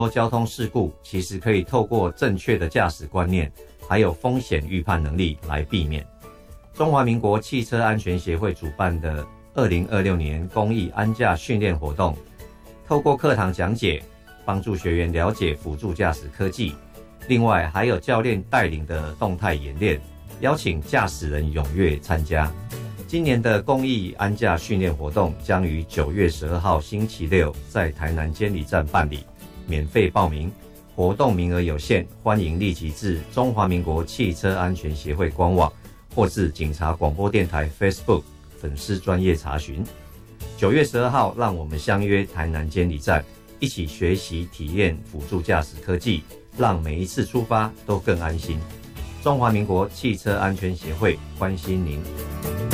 交通事故其实可以透过正确的驾驶观念，还有风险预判能力来避免。中华民国汽车安全协会主办的2026年公益安驾训练活动，透过课堂讲解，帮助学员了解辅助驾驶科技，另外还有教练带领的动态演练，邀请驾驶人踊跃参加。今年的公益安驾训练活动将于9月12号星期六在台南监理站办理，免费报名，活动名额有限，欢迎立即至中华民国汽车安全协会官网或至警察广播电台 Facebook 粉丝专页查询。9月12号，让我们相约台南监理站，一起学习体验辅助驾驶科技，让每一次出发都更安心。中华民国汽车安全协会关心您。